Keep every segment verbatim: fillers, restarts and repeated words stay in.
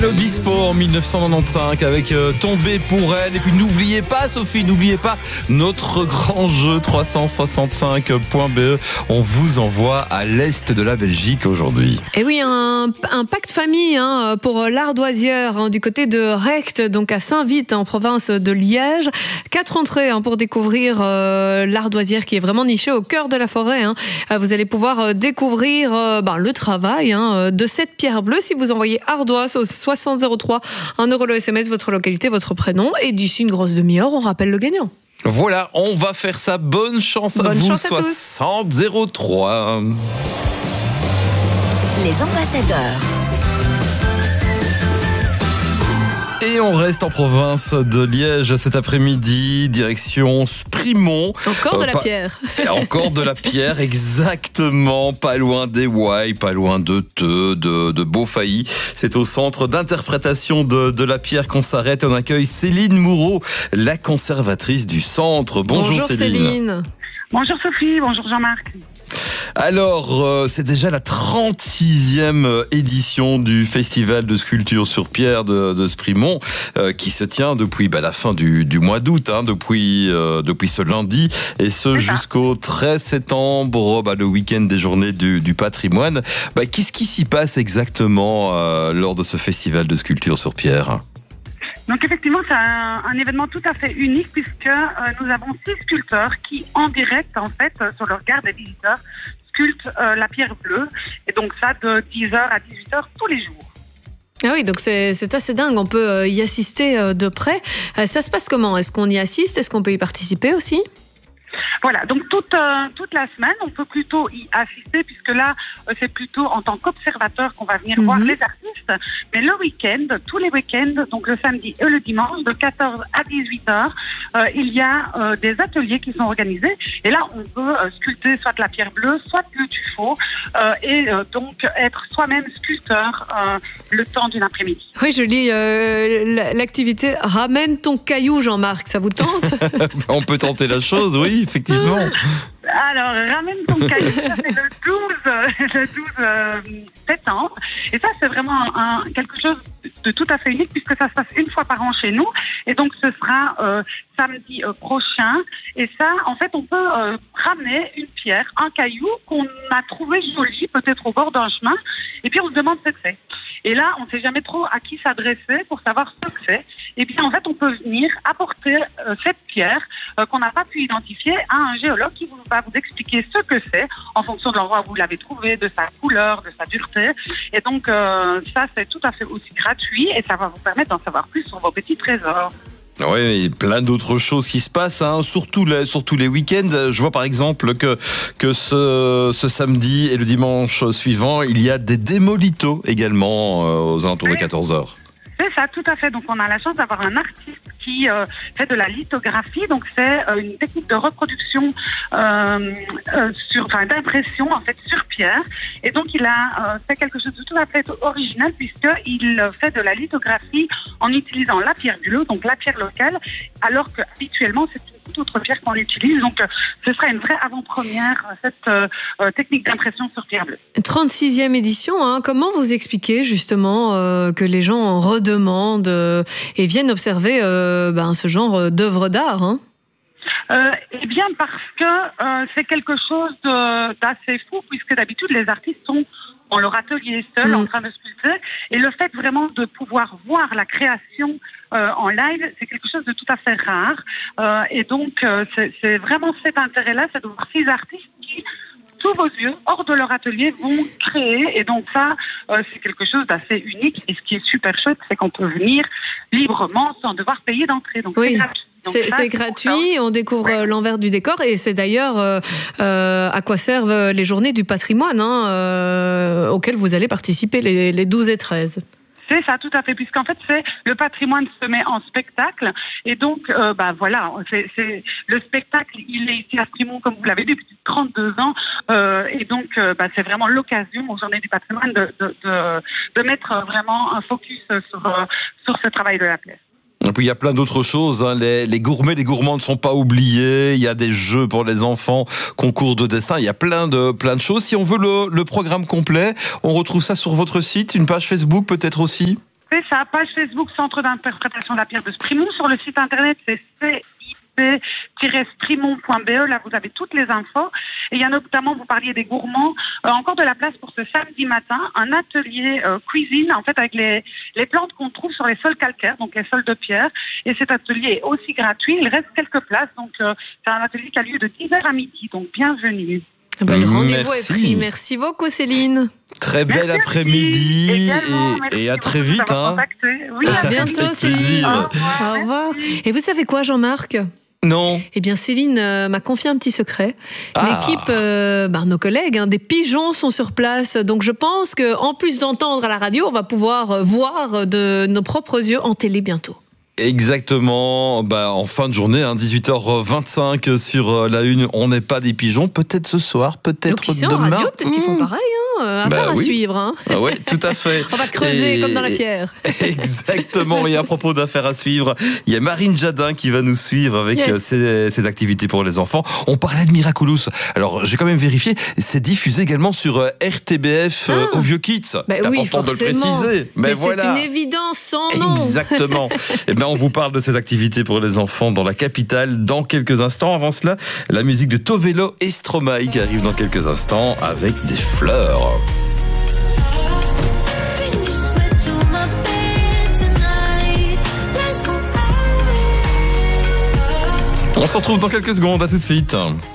Obispo en mille neuf cent quatre-vingt-quinze avec euh, Tombé pour elle. Et puis n'oubliez pas, Sophie, n'oubliez pas notre grand jeu trois cent soixante-cinq point B E. On vous envoie à l'est de la Belgique aujourd'hui. Et oui, un, un pacte famille hein, pour l'Ardoisière hein, du côté de Recht, donc à Saint-Vite en province de Liège. Quatre entrées hein, pour découvrir euh, l'Ardoisière qui est vraiment nichée au cœur de la forêt. Hein. Vous allez pouvoir découvrir euh, ben, le travail hein, de cette pierre bleue si vous envoyez Ardoise au soixante zéro trois, un euro le S M S, votre localité, votre prénom. Et d'ici une grosse demi-heure, on rappelle le gagnant. Voilà, on va faire ça. Bonne chance à Bonne vous, chance à soixante zéro trois. Les ambassadeurs. Et on reste en province de Liège cet après-midi, direction Sprimont. Encore de euh, la pas... pierre. Encore de la pierre, exactement. Pas loin d'Ewaille, pas loin de Teux, de, de Beaufailly. C'est au centre d'interprétation de, de la pierre qu'on s'arrête. On accueille Céline Moureau, la conservatrice du centre. Bonjour, Bonjour Céline. Céline. Bonjour Sophie, bonjour Jean-Marc. Alors, euh, c'est déjà la trente-sixième édition du Festival de sculpture sur pierre de, de Sprimont euh, qui se tient depuis bah, la fin du, du mois d'août, hein, depuis, euh, depuis ce lundi, et ce jusqu'au treize septembre, bah, le week-end des journées du, du patrimoine. Bah, qu'est-ce qui s'y passe exactement euh, lors de ce Festival de sculpture sur pierre ? Donc effectivement, c'est un, un événement tout à fait unique puisque euh, nous avons six sculpteurs qui, en direct, en fait, euh, sur le regard des visiteurs, sculptent euh, la pierre bleue. Et donc ça, de dix heures à dix-huit heures tous les jours. Ah oui, donc c'est, c'est assez dingue, on peut y assister de près. Ça se passe comment ? Est-ce qu'on y assiste ? Est-ce qu'on peut y participer aussi ? Voilà, donc toute, euh, toute la semaine, on peut plutôt y assister puisque là, euh, c'est plutôt en tant qu'observateur qu'on va venir mm-hmm. voir les artistes. Mais le week-end, tous les week-ends, donc le samedi et le dimanche, de quatorze à dix-huit heures, euh, il y a euh, des ateliers qui sont organisés. Et là, on peut euh, sculpter soit la pierre bleue, soit le tuffeau, euh, et euh, donc être soi-même sculpteur euh, le temps d'une après-midi. Oui, je lis euh, l'activité « Ramène ton caillou, Jean-Marc », ça vous tente ? On peut tenter la chose, oui, effectivement. Alors, ramène ton cahier, ça c'est le douze, le douze septembre. Et ça, c'est vraiment un, quelque chose de tout à fait unique puisque ça se passe une fois par an chez nous. Et donc, ce sera euh, samedi euh, prochain. Et ça, en fait, on peut euh, ramener une pierre, un caillou qu'on a trouvé joli, peut-être au bord d'un chemin. Et puis, on se demande ce que c'est. Et là, on ne sait jamais trop à qui s'adresser pour savoir ce que c'est. Et bien, en fait, on peut venir apporter euh, cette pierre euh, qu'on n'a pas pu identifier à un géologue qui vous, va vous expliquer ce que c'est en fonction de l'endroit où vous l'avez trouvé, de sa couleur, de sa dureté. Et donc, euh, ça, c'est tout à fait aussi gratuit et ça va vous permettre d'en savoir plus sur vos petits trésors. Oui, il y a plein d'autres choses qui se passent, hein, surtout, les, surtout les week-ends. Je vois par exemple que, que ce, ce samedi et le dimanche suivant, il y a des démolitos également euh, aux alentours oui. de quatorze heures. C'est ça, tout à fait. Donc, on a la chance d'avoir un artiste qui euh, fait de la lithographie. Donc, c'est euh, une technique de reproduction, euh, euh, sur, enfin, d'impression, en fait, sur pierre. Et donc, il a euh, fait quelque chose de tout à fait original puisqu'il fait de la lithographie en utilisant la pierre bleue, donc la pierre locale, alors que habituellement, c'est une toute autre pierre qu'on utilise. Donc, euh, ce sera une vraie avant-première, cette euh, euh, technique d'impression sur pierre bleue. trente-sixième édition, hein. Comment vous expliquez justement euh, que les gens en redemandent euh, et viennent observer euh, ben, ce genre d'œuvres d'art hein Euh, eh bien, parce que euh, c'est quelque chose de, d'assez fou, puisque d'habitude, les artistes sont dans leur atelier seuls, mmh. en train de sculpter. Et le fait vraiment de pouvoir voir la création euh, en live, c'est quelque chose de tout à fait rare. Euh, et donc, euh, c'est, c'est vraiment cet intérêt-là, c'est de voir ces artistes qui, sous vos yeux, hors de leur atelier, vont créer. Et donc ça, euh, c'est quelque chose d'assez unique. Et ce qui est super chouette, c'est qu'on peut venir librement sans devoir payer d'entrée. Donc oui. c'est gratuit. Donc c'est, ça, c'est gratuit, on découvre ouais. l'envers du décor et c'est d'ailleurs euh, euh, à quoi servent les journées du patrimoine hein, euh, auxquelles vous allez participer les, les douze et treize. C'est ça, tout à fait, puisqu'en fait, c'est le patrimoine se met en spectacle. Et donc, euh, bah voilà, c'est, c'est, le spectacle, il est ici à Sprimont, comme vous l'avez dit, depuis trente-deux ans. Euh, et donc, euh, bah, c'est vraiment l'occasion aux Journées du patrimoine de, de, de, de mettre vraiment un focus sur, euh, sur ce travail de la pièce. Et puis il y a plein d'autres choses, hein. les, les gourmets, les gourmands ne sont pas oubliés, il y a des jeux pour les enfants, concours de dessin, il y a plein de, plein de choses. Si on veut le, le programme complet, on retrouve ça sur votre site, une page Facebook peut-être aussi ? C'est ça, page Facebook Centre d'interprétation de la pierre de Sprimont. Sur le site internet, c'est c i p tiret sprimont point b e. Là, vous avez toutes les infos. Et il y a notamment, vous parliez des gourmands, euh, encore de la place pour ce samedi matin, un atelier euh, cuisine, en fait, avec les, les plantes qu'on trouve sur les sols calcaires, donc les sols de pierre. Et cet atelier est aussi gratuit. Il reste quelques places. Donc, euh, c'est un atelier qui a lieu de dix heures à midi. Donc, bienvenue. Ben, le rendez-vous Merci. est pris. Merci beaucoup, Céline. Très bel Merci. après-midi Également, et, merci et à beaucoup très de vite. nous avoir Hein. contactés. Oui, À à bientôt, Avec Céline. plaisir. Au revoir. Et vous savez quoi, Jean-Marc ? Non. Eh bien, Céline euh, m'a confié un petit secret. Ah. L'équipe, euh, bah, nos collègues, hein, des pigeons sont sur place. Donc, je pense qu'en plus d'entendre à la radio, on va pouvoir euh, voir de nos propres yeux en télé bientôt. Exactement, bah, en fin de journée, hein, dix-huit heures vingt-cinq sur la une, on n'est pas des pigeons, peut-être ce soir, peut-être Donc, ici, demain. en radio, peut-être qu'ils font Mmh. pareil. Hein, affaire Bah à oui. suivre. Hein. Ah ouais, tout à fait. On va creuser Et- comme dans la pierre. Exactement, et à propos d'affaires à suivre, il y a Marine Jadin qui va nous suivre avec Yes. euh, ses, ses activités pour les enfants. On parlait de Miraculous, alors j'ai quand même vérifié, c'est diffusé également sur euh, R T B F euh, Ah. au Vieux-Kids. Bah c'est oui, important de le forcément. préciser. Mais, Mais voilà. c'est une évidence sans nom. Exactement. Et bien, on vous parle de ces activités pour les enfants dans la capitale dans quelques instants. Avant cela, la musique de Tovelo et Stromae qui arrive dans quelques instants avec des fleurs. On se retrouve dans quelques secondes. À tout de suite.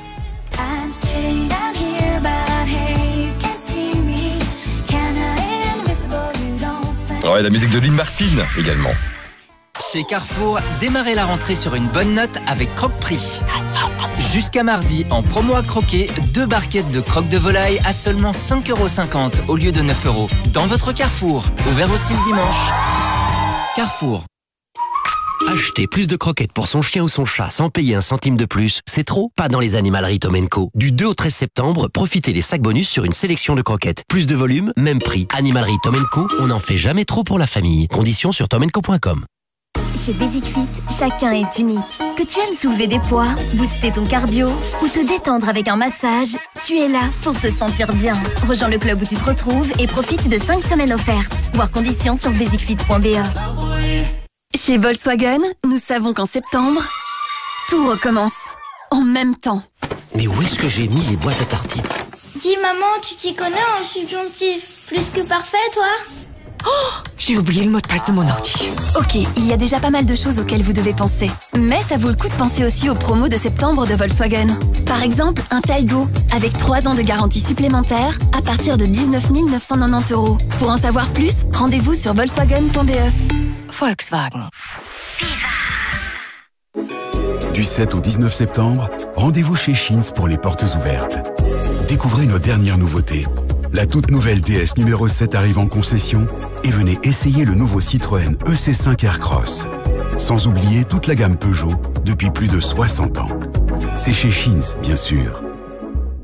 Ouais, la musique de Lynn Martin également. Chez Carrefour, démarrez la rentrée sur une bonne note avec Croque-Prix. Jusqu'à mardi, en promo à croquer, deux barquettes de croque de volaille à seulement cinq euros cinquante au lieu de neuf euros. Dans votre Carrefour, ouvert aussi le dimanche. Carrefour. Acheter plus de croquettes pour son chien ou son chat sans payer un centime de plus, c'est trop? Pas dans les animaleries Tom and Co. Du deux au treize septembre, profitez des sacs bonus sur une sélection de croquettes. Plus de volume, même prix. Animalerie Tom and Co, on n'en fait jamais trop pour la famille. Conditions sur tom and co point com. Chez Basic Fit, chacun est unique. Que tu aimes soulever des poids, booster ton cardio ou te détendre avec un massage, tu es là pour te sentir bien. Rejoins le club où tu te retrouves et profite de cinq semaines offertes. Voir conditions sur basic fit point b e. Chez Volkswagen, nous savons qu'en septembre, tout recommence. En même temps. Mais où est-ce que j'ai mis les boîtes à tartines? Dis maman, tu t'y connais en subjonctif plus que parfait, toi? J'ai oublié le mot de passe de mon ordi. Ok, il y a déjà pas mal de choses auxquelles vous devez penser. Mais ça vaut le coup de penser aussi aux promos de septembre de Volkswagen. Par exemple, un Taigo, avec trois ans de garantie supplémentaire, à partir de dix-neuf mille neuf cent quatre-vingt-dix euros. Pour en savoir plus, rendez-vous sur volkswagen point b e. Volkswagen. Du sept au dix-neuf septembre, rendez-vous chez Schins pour les portes ouvertes. Découvrez nos dernières nouveautés. La toute nouvelle D S numéro sept arrive en concession et venez essayer le nouveau Citroën E C cinq Aircross. Sans oublier toute la gamme Peugeot depuis plus de soixante ans. C'est chez Schins, bien sûr.